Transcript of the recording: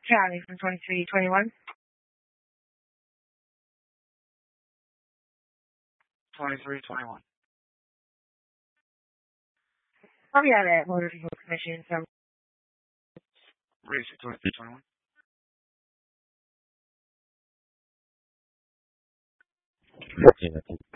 Charlie from 2321. 2321. Oh, yeah, that motor vehicle commission from Race 2321. Okay,